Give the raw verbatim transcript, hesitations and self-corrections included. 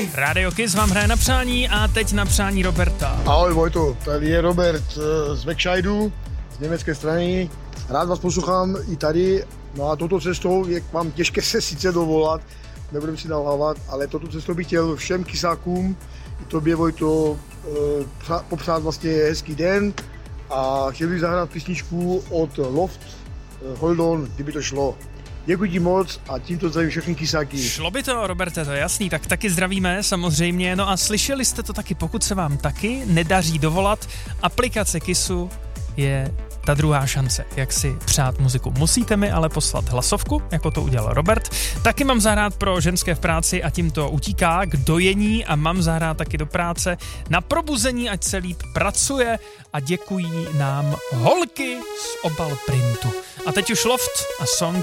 Radio Kiss vám hraje na přání a teď na přání Roberta. Ahoj Vojto, tady je Robert z Vekšajdu, z německé strany. Rád vás poslouchám i tady. No a touto cestou je vám těžké se sice dovolat, nebudeme si nalhávat, ale touto cestou bych chtěl všem kysákům, i tobě Vojto, popřát vlastně hezký den a chtěl bych zahrát písničku od Loft, Hold On, kdyby to šlo. Děkuji ti moc a tímto zdravím všechny kysáky. Šlo by to, Roberte, to je jasný, tak taky zdravíme samozřejmě. No a slyšeli jste to taky, pokud se vám taky nedaří dovolat, aplikace Kissu je ta druhá šance, jak si přát muziku. Musíte mi ale poslat hlasovku, jako to udělal Robert. Taky mám zahrát pro ženské v práci a tím to utíká k dojení a mám zahrát taky do práce na probuzení, ať se líp pracuje a děkují nám holky z Obal Printu. A teď už Loft a song